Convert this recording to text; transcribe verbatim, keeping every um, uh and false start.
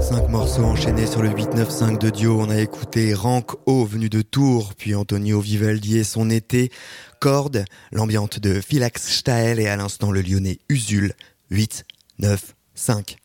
Cinq morceaux enchaînés sur le huit neuf cinq de Dio. On a écouté Rank O venu de Tours, puis Antonio Vivaldi et son été, Corde, l'ambiante de Philax Staël et à l'instant le lyonnais Usul, huit neuf cinq.